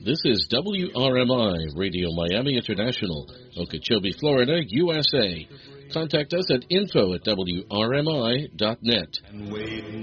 This is WRMI, Radio Miami International, Okeechobee, Florida, USA. Contact us at info@wrmi.net.